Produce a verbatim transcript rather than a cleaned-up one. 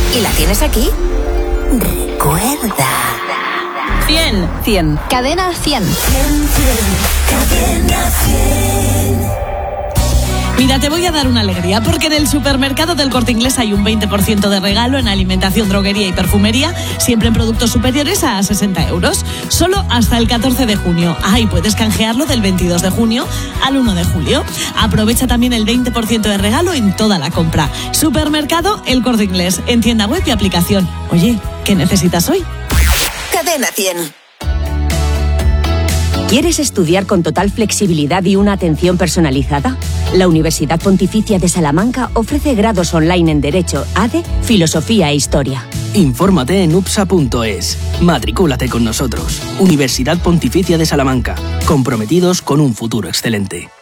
y la tienes aquí, recuerda. cien. cien. Cadena cien. cien, cien. Cadena cien. Mira, te voy a dar una alegría, porque en el supermercado del Corte Inglés hay un veinte por ciento de regalo en alimentación, droguería y perfumería, siempre en productos superiores a sesenta euros. Solo hasta el catorce de junio. Ah, y puedes canjearlo del veintidós de junio al uno de julio. Aprovecha también el veinte por ciento de regalo en toda la compra. Supermercado El Corte Inglés, en tienda web y aplicación. Oye, ¿qué necesitas hoy? Cadena cien. ¿Quieres estudiar con total flexibilidad y una atención personalizada? La Universidad Pontificia de Salamanca ofrece grados online en Derecho, A D E, Filosofía e Historia. Infórmate en upsa punto es. Matricúlate con nosotros. Universidad Pontificia de Salamanca. Comprometidos con un futuro excelente.